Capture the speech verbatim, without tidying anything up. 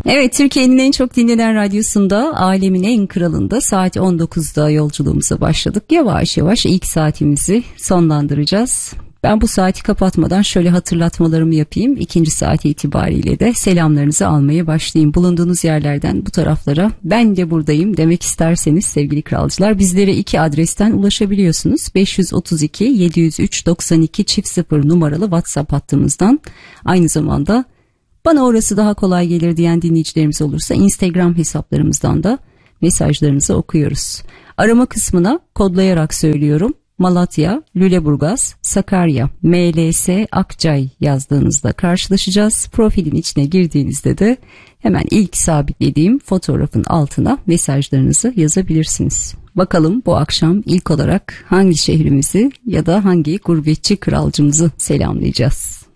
Evet, Türkiye'nin en çok dinlenen radyosunda, alemin en kralında saat on dokuzda yolculuğumuza başladık. Yavaş yavaş ilk saatimizi sonlandıracağız. Ben bu saati kapatmadan şöyle hatırlatmalarımı yapayım. İkinci saati itibariyle de selamlarınızı almaya başlayayım. Bulunduğunuz yerlerden bu taraflara ben de buradayım demek isterseniz sevgili kralcılar, bizlere iki adresten ulaşabiliyorsunuz. beş yüz otuz iki yedi yüz üç doksan iki çift sıfır numaralı WhatsApp hattımızdan, aynı zamanda bana orası daha kolay gelir diyen dinleyicilerimiz olursa Instagram hesaplarımızdan da mesajlarınızı okuyoruz. Arama kısmına kodlayarak söylüyorum: Malatya, Lüleburgaz, Sakarya, M L S, Akçay yazdığınızda karşılaşacağız. Profilin içine girdiğinizde de hemen ilk sabitlediğim fotoğrafın altına mesajlarınızı yazabilirsiniz. Bakalım bu akşam ilk olarak hangi şehrimizi ya da hangi gurbetçi kralcımızı selamlayacağız?